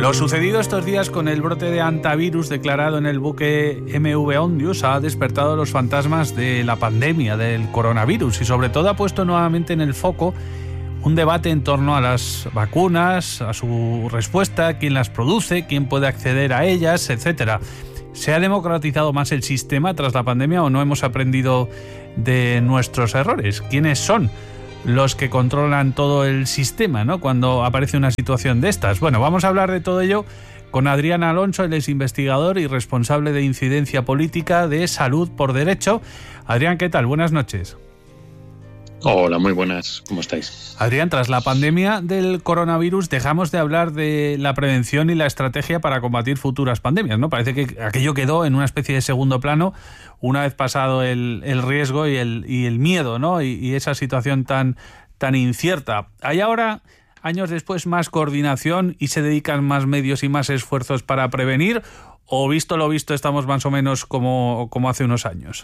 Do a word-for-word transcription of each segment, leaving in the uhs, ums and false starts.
Lo sucedido estos días con el brote de hantavirus declarado en el buque M V Ondius ha despertado los fantasmas de la pandemia del coronavirus y sobre todo ha puesto nuevamente en el foco un debate en torno a las vacunas, a su respuesta, quién las produce, quién puede acceder a ellas, etcétera. ¿Se ha democratizado más el sistema tras la pandemia o no hemos aprendido de nuestros errores? ¿Quiénes son los que controlan todo el sistema, ¿no?, cuando aparece una situación de estas? Bueno, vamos a hablar de todo ello con Adrián Alonso, él es investigador y responsable de incidencia política de Salud por Derecho. Adrián, ¿qué tal? Buenas noches. Hola, muy buenas. ¿Cómo estáis? Adrián, tras la pandemia del coronavirus dejamos de hablar de la prevención y la estrategia para combatir futuras pandemias, ¿no? Parece que aquello quedó en una especie de segundo plano una vez pasado el, el riesgo y el, y el miedo, ¿no? Y, y esa situación tan, tan incierta. ¿Hay ahora, años después, más coordinación y se dedican más medios y más esfuerzos para prevenir? ¿O visto lo visto estamos más o menos como, como hace unos años?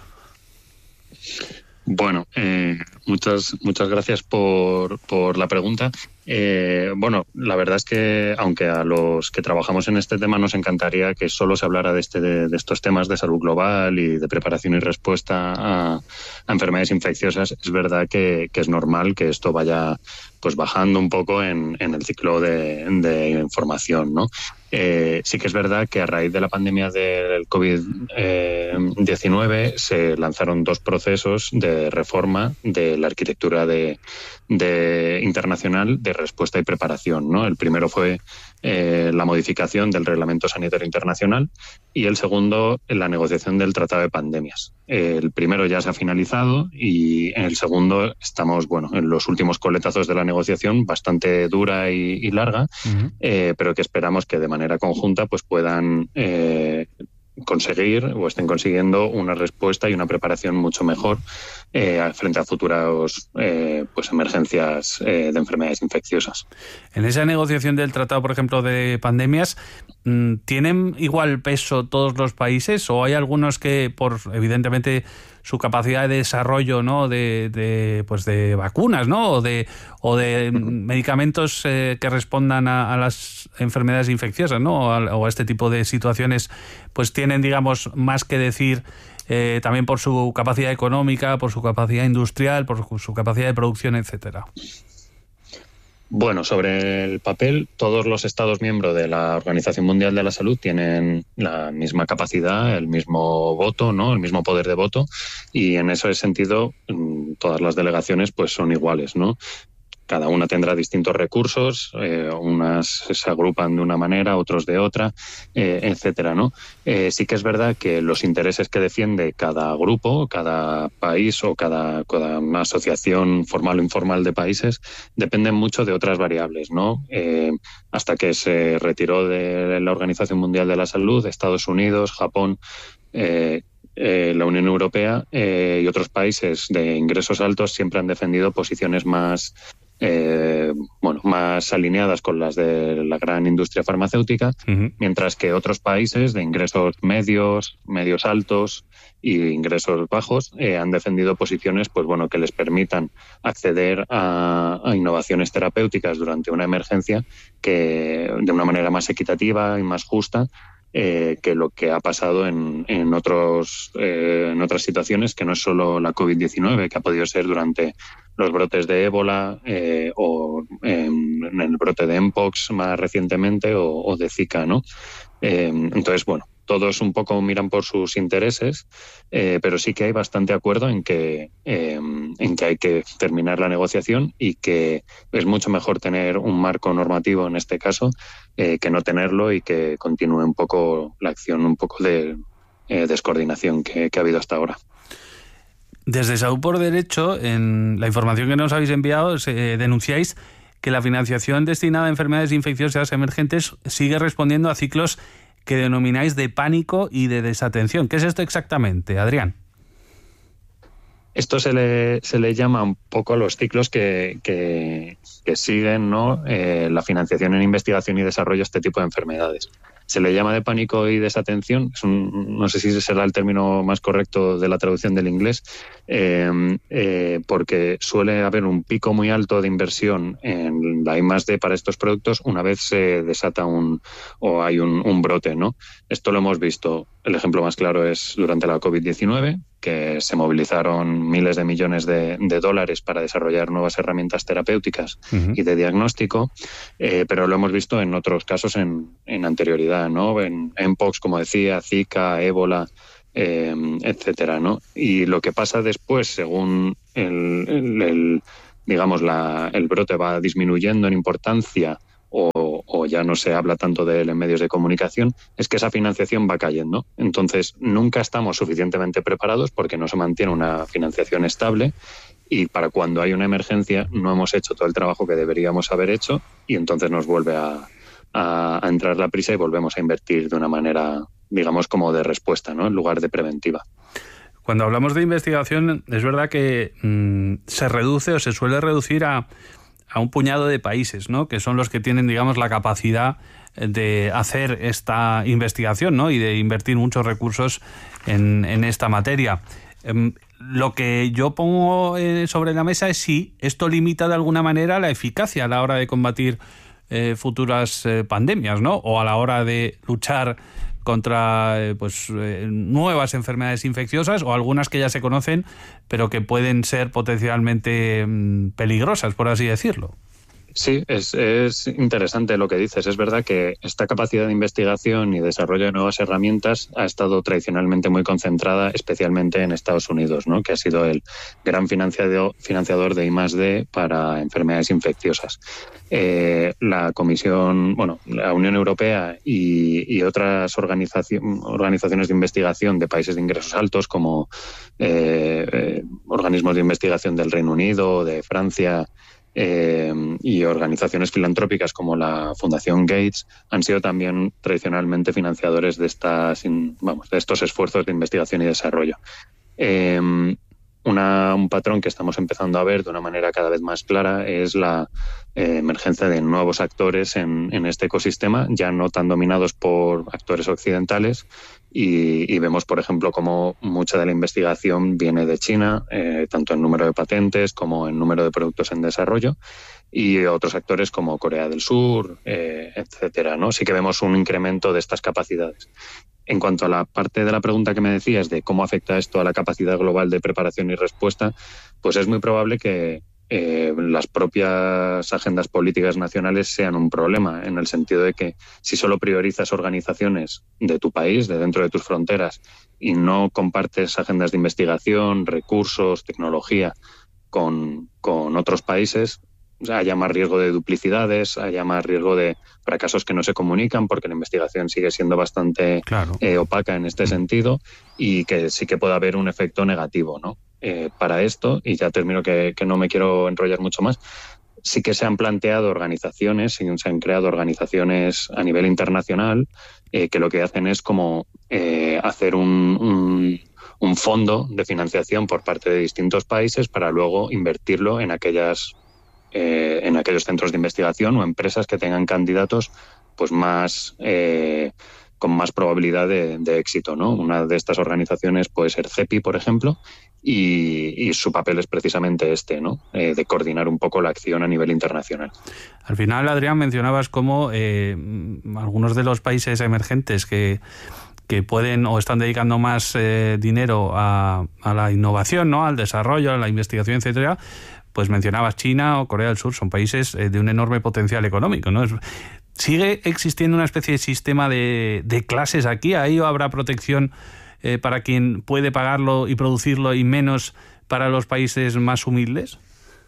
Bueno, eh, muchas muchas gracias por, por la pregunta. Eh, bueno, la verdad es que aunque a los que trabajamos en este tema nos encantaría que solo se hablara de, este, de, de estos temas de salud global y de preparación y respuesta a, a enfermedades infecciosas, es verdad que, que es normal que esto vaya pues bajando un poco en, en el ciclo de, de información, ¿no? Eh, sí que es verdad que a raíz de la pandemia del COVID diecinueve se lanzaron dos procesos de reforma de la arquitectura de, de internacional de respuesta y preparación, ¿no? El primero fue eh, la modificación del Reglamento Sanitario Internacional y el segundo, la negociación del Tratado de Pandemias. El primero ya se ha finalizado y en el segundo estamos, bueno, en los últimos coletazos de la negociación, bastante dura y, y larga, uh-huh. eh, pero que esperamos que de manera conjunta pues puedan eh, conseguir o estén consiguiendo una respuesta y una preparación mucho mejor eh, frente a futuras eh, pues emergencias eh, de enfermedades infecciosas. En esa negociación del tratado, por ejemplo, de pandemias, ¿tienen igual peso todos los países o hay algunos que, por evidentemente su capacidad de desarrollo, ¿no?, de, de pues de vacunas, ¿no?, o de o de uh-huh. medicamentos eh, que respondan a, a las enfermedades infecciosas, ¿no?, o a, o a este tipo de situaciones, pues tienen, digamos, más que decir eh, también por su capacidad económica, por su capacidad industrial, por su, su capacidad de producción, etcétera? Bueno, sobre el papel, todos los Estados miembros de la Organización Mundial de la Salud tienen la misma capacidad, el mismo voto, ¿no?, el mismo poder de voto, y en ese sentido todas las delegaciones pues son iguales, ¿no? Cada una tendrá distintos recursos, eh, unas se agrupan de una manera, otros de otra, eh, etcétera, ¿no? Eh, sí que es verdad que los intereses que defiende cada grupo, cada país o cada, cada asociación formal o informal de países dependen mucho de otras variables, ¿no? Eh, hasta que se retiró de la Organización Mundial de la Salud, Estados Unidos, Japón, eh, Eh, la Unión Europea eh, y otros países de ingresos altos siempre han defendido posiciones más eh, bueno, más alineadas con las de la gran industria farmacéutica, uh-huh. mientras que otros países de ingresos medios, medios altos y ingresos bajos eh, han defendido posiciones pues bueno que les permitan acceder a, a innovaciones terapéuticas durante una emergencia que de una manera más equitativa y más justa Eh, que lo que ha pasado en, en, otros, eh, en otras situaciones, que no es solo la COVID diecinueve, que ha podido ser durante los brotes de ébola eh, o en, en el brote de Mpox más recientemente o, o de Zika, ¿no? Eh, entonces, bueno, todos un poco miran por sus intereses, eh, pero sí que hay bastante acuerdo en que, eh, en que hay que terminar la negociación y que es mucho mejor tener un marco normativo en este caso eh, que no tenerlo y que continúe un poco la acción, un poco de eh, descoordinación que, que ha habido hasta ahora. Desde Salud por Derecho, en la información que nos habéis enviado, se, denunciáis que la financiación destinada a enfermedades infecciosas emergentes sigue respondiendo a ciclos que denomináis de pánico y de desatención. ¿Qué es esto exactamente, Adrián? Esto se le, se le llama un poco a los ciclos que, que, que siguen, ¿no?, eh, la financiación en investigación y desarrollo de este tipo de enfermedades. Se le llama de pánico y desatención, es un, no sé si será el término más correcto de la traducción del inglés, eh, eh, porque suele haber un pico muy alto de inversión en la I más D para estos productos una vez se desata un o hay un, un brote, ¿no? Esto lo hemos visto, el ejemplo más claro es durante la covid diecinueve, que se movilizaron miles de millones de, de dólares para desarrollar nuevas herramientas terapéuticas uh-huh. y de diagnóstico, eh, pero lo hemos visto en otros casos en, en anterioridad, ¿no? En Mpox, como decía, Zika, ébola, eh, etcétera, ¿no? Y lo que pasa después, según el, el, el digamos la, el brote va disminuyendo en importancia, O, o ya no se habla tanto de él en medios de comunicación, es que esa financiación va cayendo. Entonces, nunca estamos suficientemente preparados porque no se mantiene una financiación estable y para cuando hay una emergencia no hemos hecho todo el trabajo que deberíamos haber hecho y entonces nos vuelve a, a, a entrar la prisa y volvemos a invertir de una manera, digamos, como de respuesta, ¿no? En lugar de preventiva. Cuando hablamos de investigación, es verdad que mmm, se reduce o se suele reducir a a un puñado de países, ¿no? Que son los que tienen, digamos, la capacidad de hacer esta investigación, ¿no? Y de invertir muchos recursos en, en esta materia. Eh, lo que yo pongo eh, sobre la mesa es si esto limita de alguna manera la eficacia a la hora de combatir eh, futuras eh, pandemias, ¿no? O a la hora de luchar contra eh, pues eh, nuevas enfermedades infecciosas o algunas que ya se conocen pero que pueden ser potencialmente mm, peligrosas, por así decirlo. Sí, es, es interesante lo que dices. Es verdad que esta capacidad de investigación y desarrollo de nuevas herramientas ha estado tradicionalmente muy concentrada, especialmente en Estados Unidos, ¿no? Que ha sido el gran financiador, financiador de I más D para enfermedades infecciosas. Eh, la Comisión, bueno, la Unión Europea y, y otras organización, organizaciones de investigación de países de ingresos altos, como eh, eh, organismos de investigación del Reino Unido, de Francia, Eh, y organizaciones filantrópicas como la Fundación Gates han sido también tradicionalmente financiadores de estas, vamos, de estos esfuerzos de investigación y desarrollo. Eh, una, un patrón que estamos empezando a ver de una manera cada vez más clara es la eh, emergencia de nuevos actores en, en este ecosistema, ya no tan dominados por actores occidentales. Y, y vemos, por ejemplo, cómo mucha de la investigación viene de China, eh, tanto en número de patentes como en número de productos en desarrollo, y otros actores como Corea del Sur, eh, etcétera, ¿no? Sí que vemos un incremento de estas capacidades. En cuanto a la parte de la pregunta que me decías de cómo afecta esto a la capacidad global de preparación y respuesta, pues es muy probable que Eh, las propias agendas políticas nacionales sean un problema, en el sentido de que si solo priorizas organizaciones de tu país, de dentro de tus fronteras, y no compartes agendas de investigación, recursos, tecnología con, con otros países, haya más riesgo de duplicidades, haya más riesgo de fracasos que no se comunican, porque la investigación sigue siendo bastante claro. eh, opaca en este sentido, y que sí que puede haber un efecto negativo, ¿no? Eh, para esto, y ya termino que, que no me quiero enrollar mucho más, sí que se han planteado organizaciones, y se han creado organizaciones a nivel internacional eh, que lo que hacen es como eh, hacer un, un, un fondo de financiación por parte de distintos países para luego invertirlo en aquellas eh, en aquellos centros de investigación o empresas que tengan candidatos pues más eh, con más probabilidad de, de éxito, ¿no? Una de estas organizaciones puede ser CEPI, por ejemplo, y, y su papel es precisamente este, ¿no? Eh, de coordinar un poco la acción a nivel internacional. Al final, Adrián, mencionabas cómo eh, algunos de los países emergentes que que pueden o están dedicando más eh, dinero a, a la innovación, ¿no? Al desarrollo, a la investigación, etcétera, pues mencionabas China o Corea del Sur, son países eh, de un enorme potencial económico, ¿no? Es, ¿sigue existiendo una especie de sistema de, de clases aquí? ¿Ahí habrá protección eh, para quien puede pagarlo y producirlo y menos para los países más humildes?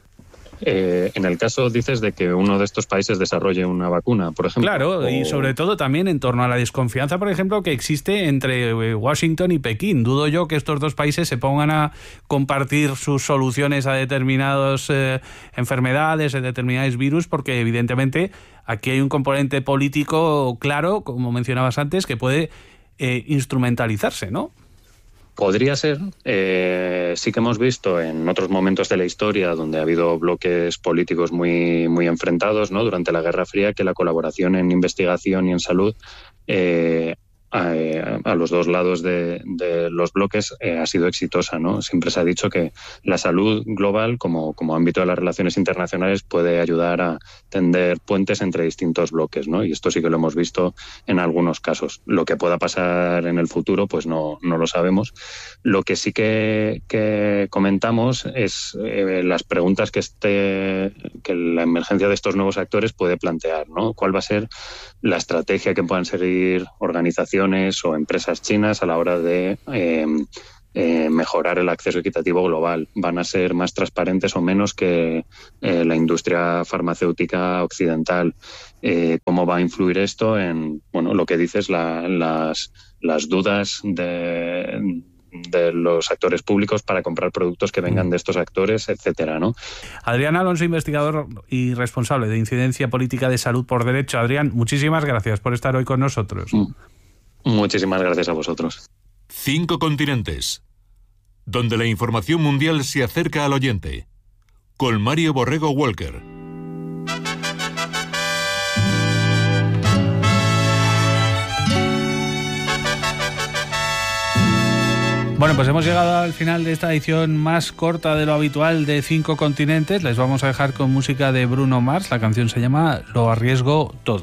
Eh, en el caso, dices, de que uno de estos países desarrolle una vacuna, por ejemplo. Claro, o... y sobre todo también en torno a la desconfianza, por ejemplo, que existe entre Washington y Pekín. Dudo yo que estos dos países se pongan a compartir sus soluciones a determinadas eh, enfermedades, a determinados virus, porque evidentemente aquí hay un componente político claro, como mencionabas antes, que puede eh, instrumentalizarse, ¿no? Podría ser. Eh, sí que hemos visto en otros momentos de la historia donde ha habido bloques políticos muy, muy enfrentados, ¿no? Durante la Guerra Fría, que la colaboración en investigación y en salud eh, A, a los dos lados de, de los bloques eh, ha sido exitosa, ¿no? Siempre se ha dicho que la salud global, como, como ámbito de las relaciones internacionales, puede ayudar a tender puentes entre distintos bloques, ¿no? Y esto sí que lo hemos visto en algunos casos. Lo que pueda pasar en el futuro, pues no, no lo sabemos. Lo que sí que, que comentamos es eh, las preguntas que, este, que la emergencia de estos nuevos actores puede plantear, ¿no? ¿Cuál va a ser la estrategia que puedan seguir organizaciones o empresas chinas a la hora de eh, eh, mejorar el acceso equitativo global? ¿Van a ser más transparentes o menos que eh, la industria farmacéutica occidental? Eh, ¿Cómo va a influir esto en, bueno, lo que dices, la, las, las dudas de... de los actores públicos para comprar productos que vengan de estos actores, etcétera, ¿no? Adrián Alonso, investigador y responsable de Incidencia Política de Salud por Derecho. Adrián, muchísimas gracias por estar hoy con nosotros. Muchísimas gracias a vosotros. Cinco continentes, donde la información mundial se acerca al oyente. Con Mario Borrego Walker. Bueno, pues hemos llegado al final de esta edición más corta de lo habitual de Cinco Continentes. Les vamos a dejar con música de Bruno Mars. La canción se llama Lo arriesgo todo.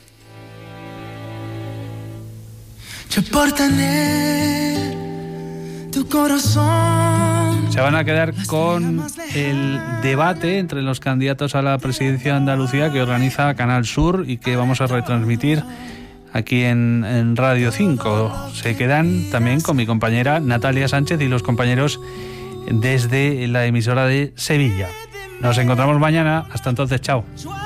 Yo por tener tu corazón. Se van a quedar con el debate entre los candidatos a la presidencia de Andalucía que organiza Canal Sur y que vamos a retransmitir aquí en, en Radio cinco. Se quedan también con mi compañera Natalia Sánchez y los compañeros desde la emisora de Sevilla. Nos encontramos mañana. Hasta entonces, chao.